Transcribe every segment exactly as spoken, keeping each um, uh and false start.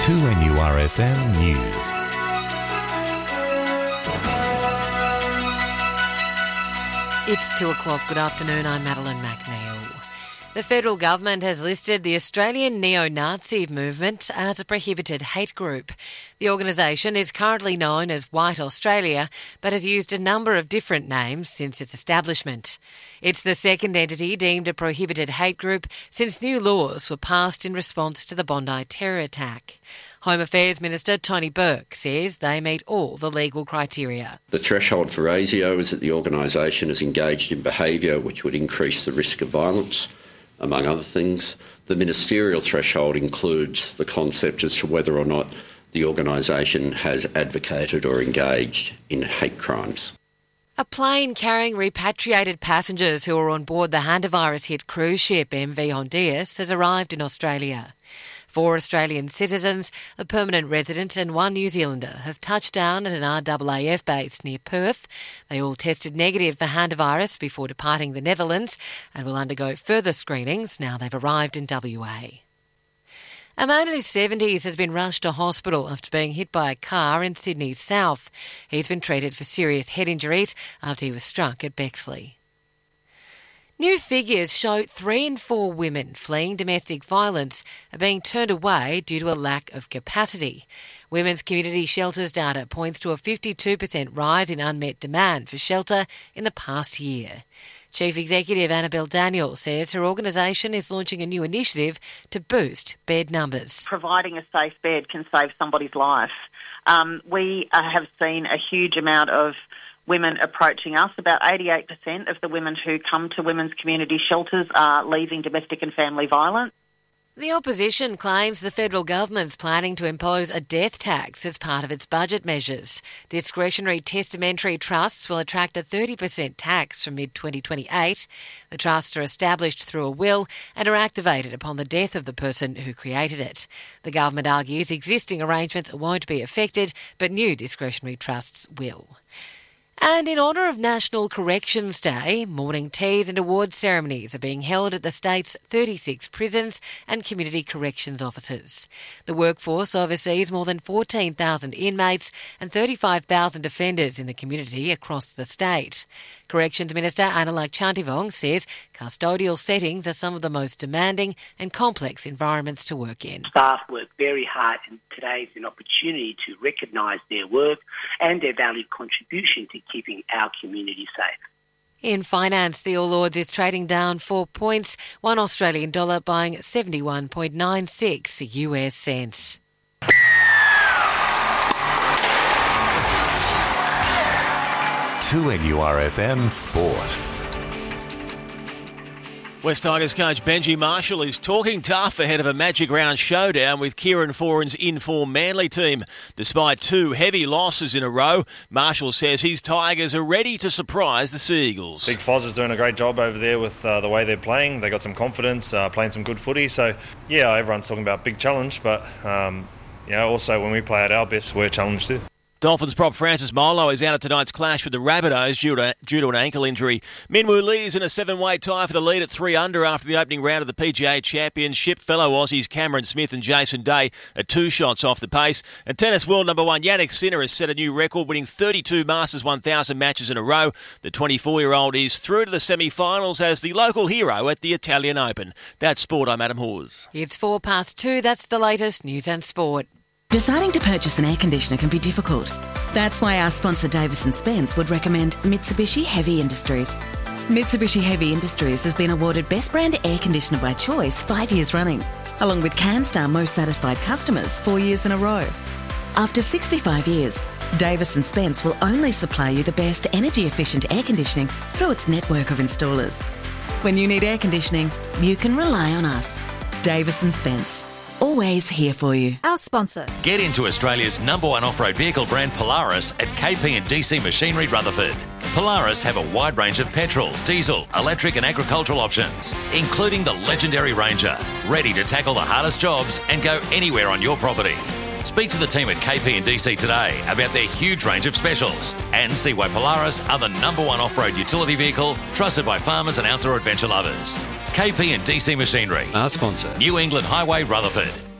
two N U R F M News. It's two o'clock. Good afternoon. I'm Madeline McNeil. The federal government has listed the Australian neo-Nazi movement as a prohibited hate group. The organisation is currently known as White Australia, but has used a number of different names since its establishment. It's the second entity deemed a prohibited hate group since new laws were passed in response to the Bondi terror attack. Home Affairs Minister Tony Burke says they meet all the legal criteria. The threshold for ASIO is that the organisation is engaged in behaviour which would increase the risk of violence, among other things. The ministerial threshold includes the concept as to whether or not the organisation has advocated or engaged in hate crimes. A plane carrying repatriated passengers who were on board the hantavirus-hit cruise ship M V Hondias has arrived in Australia. Four Australian citizens, a permanent resident and one New Zealander have touched down at an R A A F base near Perth. They all tested negative for hantavirus before departing the Netherlands and will undergo further screenings now they've arrived in W A. A man in his seventies has been rushed to hospital after being hit by a car in Sydney's south. He's been treated for serious head injuries after he was struck at Bexley. New figures show three in four women fleeing domestic violence are being turned away due to a lack of capacity. Women's Community Shelters data points to a fifty-two percent rise in unmet demand for shelter in the past year. Chief Executive Annabelle Daniel says her organisation is launching a new initiative to boost bed numbers. Providing a safe bed can save somebody's life. Um, we uh, have seen a huge amount of women approaching us. About eighty-eight percent of the women who come to women's community shelters are leaving domestic and family violence. The opposition claims the federal government's planning to impose a death tax as part of its budget measures. Discretionary testamentary trusts will attract a thirty percent tax from mid twenty twenty-eight. The trusts are established through a will and are activated upon the death of the person who created it. The government argues existing arrangements won't be affected, but new discretionary trusts will. And in honour of National Corrections Day, morning teas and awards ceremonies are being held at the state's thirty-six prisons and community corrections offices. The workforce oversees more than fourteen thousand inmates and thirty-five thousand offenders in the community across the state. Corrections Minister Annalak Chantivong says custodial settings are some of the most demanding and complex environments to work in. Staff work very hard, and today is an opportunity to recognise their work and their valued contribution to keeping our community safe. In finance, the All Ords is trading down four points, one Australian dollar buying seventy-one point nine six U S cents. two N U R F M Sport. West Tigers coach Benji Marshall is talking tough ahead of a Magic Round showdown with Kieran Foran's in-form Manly team. Despite two heavy losses in a row, Marshall says his Tigers are ready to surprise the Sea Eagles. Big Foz is doing a great job over there with uh, the way they're playing. They got some confidence, uh, playing some good footy. So, yeah, everyone's talking about big challenge, but um, you know, also when we play at our best, we're challenged too. Dolphins prop Francis Molo is out of tonight's clash with the Rabbitohs due to, due to an ankle injury. Minwoo Lee is in a seven-way tie for the lead at three under after the opening round of the P G A Championship. Fellow Aussies Cameron Smith and Jason Day are two shots off the pace. And tennis world number one Jannik Sinner has set a new record, winning thirty-two Masters one thousand matches in a row. The twenty-four-year-old is through to the semi-finals as the local hero at the Italian Open. That's sport. I'm Adam Hawes. It's four past two. That's the latest news and sport. Deciding to purchase an air conditioner can be difficult. That's why our sponsor Davis and Spence would recommend Mitsubishi Heavy Industries. Mitsubishi Heavy Industries has been awarded Best Brand Air Conditioner by Choice five years running, along with CanStar Most Satisfied Customers four years in a row. After sixty-five years, Davis and Spence will only supply you the best energy-efficient air conditioning through its network of installers. When you need air conditioning, you can rely on us. Davis and Spence. Always here for you. Our sponsor. Get into Australia's number one off-road vehicle brand Polaris at K P and D C Machinery Rutherford. Polaris have a wide range of petrol, diesel, electric and agricultural options, including the legendary Ranger, ready to tackle the hardest jobs and go anywhere on your property. Speak to the team at K P and D C today about their huge range of specials and see why Polaris are the number one off-road utility vehicle trusted by farmers and outdoor adventure lovers. K P and D C Machinery. Our sponsor. New England Highway, Rutherford.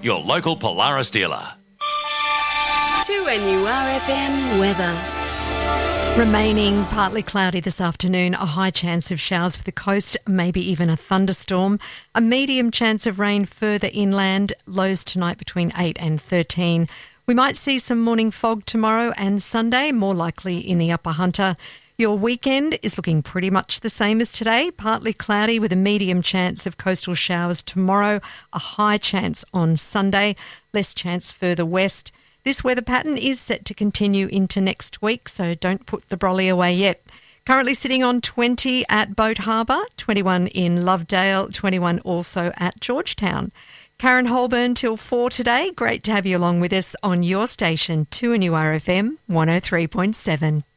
your local Polaris dealer. two N U R F M weather. Remaining partly cloudy this afternoon, a high chance of showers for the coast, maybe even a thunderstorm. A medium chance of rain further inland, lows tonight between eight and thirteen. We might see some morning fog tomorrow and Sunday, more likely in the Upper Hunter. Your weekend is looking pretty much the same as today, partly cloudy with a medium chance of coastal showers tomorrow, a high chance on Sunday, less chance further west. This weather pattern is set to continue into next week, so don't put the brolly away yet. Currently sitting on twenty at Boat Harbour, twenty-one in Lovedale, twenty-one also at Georgetown. Karen Holburn till four today. Great to have you along with us on your station, two N U R F M one oh three point seven.